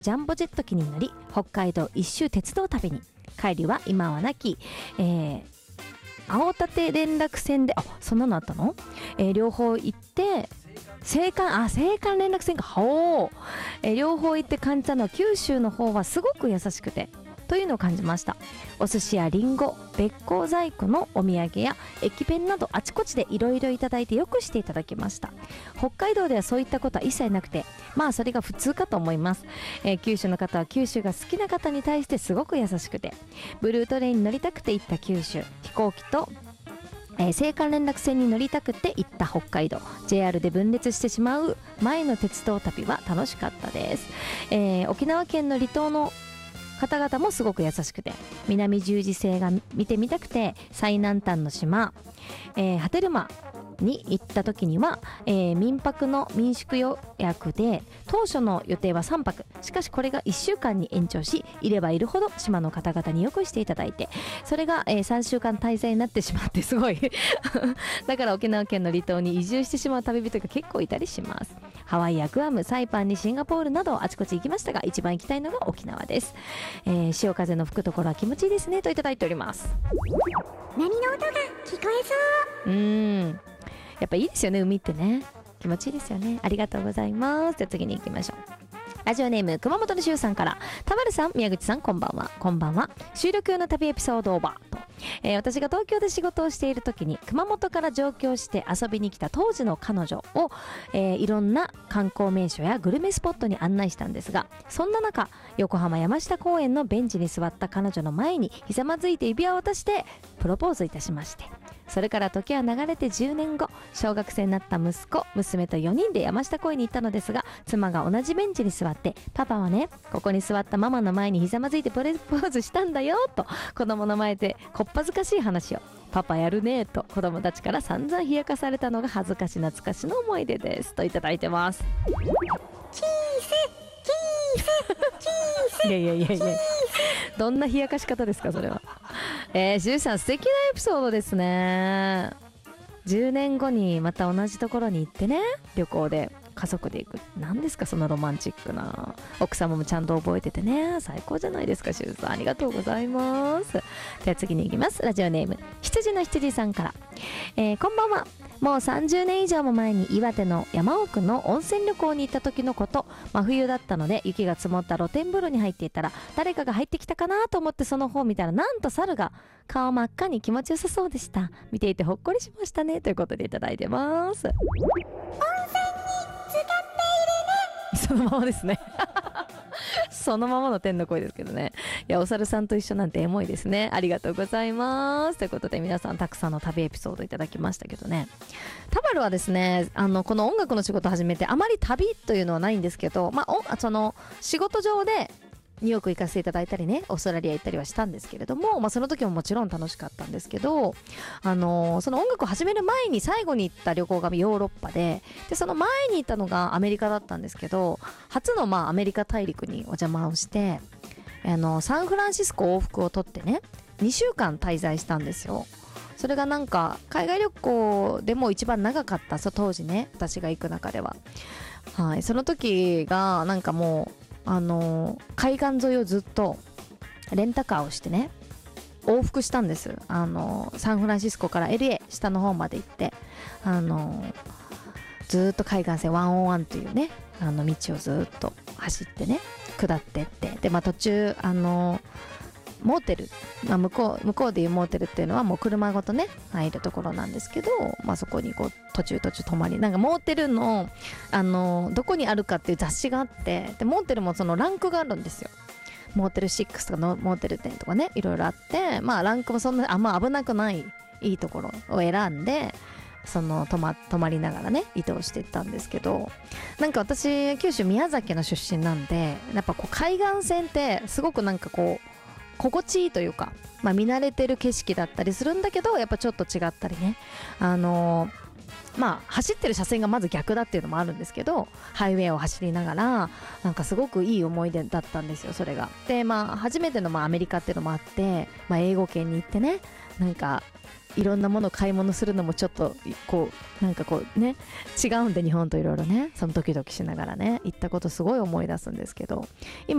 ジャンボジェット機に乗り北海道一周鉄道旅に、帰りは今はなき、青立連絡船で、そんなのあったの、両方行って青函連絡船か、両方行って感じたのは九州の方はすごく優しくてというのを感じました。お寿司やリンゴ、べっこう細工のお土産や駅弁などあちこちでいろいろいただいてよくしていただきました。北海道ではそういったことは一切なくて、それが普通かと思います。九州の方は九州が好きな方に対してすごく優しくて、ブルートレインに乗りたくて行った九州、飛行機と青函連絡船に乗りたくて行った北海道、 JR で分裂してしまう前の鉄道旅は楽しかったです。沖縄県の離島の方々もすごく優しくて、南十字星が見てみたくて最南端の島、波照間に行った時には、民泊の民宿予約で当初の予定は3泊、しかしこれが1週間に延長し、いればいるほど島の方々によくしていただいて、それが、3週間滞在になってしまってすごいだから沖縄県の離島に移住してしまう旅人が結構いたりします。ハワイやグアム、サイパンにシンガポールなどあちこち行きましたが、一番行きたいのが沖縄です。潮風の吹くところは気持ちいいですねといただいております。 波の音が聞こえそう。 やっぱいいですよね、海ってね、気持ちいいですよね。ありがとうございます。じゃあ次に行きましょう。ラジオネーム熊本のしゅうさんから、田丸さん、宮口さん、こんばんは。こんばんは。収録用の旅エピソードオーバーと、私が東京で仕事をしている時に熊本から上京して遊びに来た当時の彼女を、いろんな観光名所やグルメスポットに案内したんですが、そんな中横浜山下公園のベンチに座った彼女の前にひざまずいて指輪を渡してプロポーズいたしまして、それから時は流れて10年後、小学生になった息子娘と4人で山下公園に行ったのですが、妻が同じベンチに座って、パパはね、ここに座ったママの前にひざまずいてプロポーズしたんだよと子供の前でこっぱずかしい話を、パパやるねと子供たちから散々冷やかされたのが恥ずかし懐かしの思い出ですといただいてます。いやどんな冷やかし方ですかそれは。しゅうさん、素敵なエピソードですね。10年後にまた同じところに行ってね、旅行で家族で行く、何ですかそのロマンチックな。奥様もちゃんと覚えててね、最高じゃないですか。しゅうさん、ありがとうございます。では次に行きます。ラジオネーム羊の羊さんから、こんばんは。もう30年以上も前に岩手の山奥の温泉旅行に行った時のこと、真冬だったので雪が積もった露天風呂に入っていたら、誰かが入ってきたかなと思ってその方を見たら、なんと猿が顔真っ赤に気持ちよさそうでした。見ていてほっこりしましたねということでいただいてます。 温泉に使っているね。 そのままですねそのままの天の声ですけどね。いや、お猿さんと一緒なんてエモいですね。ありがとうございます。ということで皆さんたくさんの旅エピソードいただきましたけどね。タバルはですね、この音楽の仕事を始めてあまり旅というのはないんですけど、その仕事上でニューヨーク行かせていただいたりね、オーストラリア行ったりはしたんですけれども、その時ももちろん楽しかったんですけど、その音楽を始める前に最後に行った旅行がヨーロッパで、その前に行ったのがアメリカだったんですけど、初のアメリカ大陸にお邪魔をして、サンフランシスコ往復を取ってね、2週間滞在したんですよ。それがなんか海外旅行でも一番長かった、当時ね、私が行く中では。はい、その時がなんかもう海岸沿いをずっとレンタカーをしてね、往復したんです。サンフランシスコから LA 下の方まで行って、ずっと海岸線101というね、道をずっと走ってね、下ってって、で途中モーテル、向こうでいうモーテルっていうのはもう車ごとね入るところなんですけど、そこにこう途中泊まり、なんかモーテルのどこにあるかっていう雑誌があって、でモーテルもそのランクがあるんですよ。モーテル6とかのモーテル10とかね、いろいろあって、ランクもそんな危なくないいいところを選んで、泊まりながらね移動していったんですけど、なんか私九州宮崎の出身なんで、やっぱこう海岸線ってすごくなんかこう心地いいというか、見慣れてる景色だったりするんだけど、やっぱちょっと違ったりね、 走ってる車線がまず逆だっていうのもあるんですけど、ハイウェイを走りながらなんかすごくいい思い出だったんですよ、それが。で初めてのアメリカっていうのもあって、英語圏に行ってね、なんかいろんなものを買い物するのもちょっとなんかね、違うんで日本といろいろね、そのドキドキしながらね行ったことすごい思い出すんですけど、今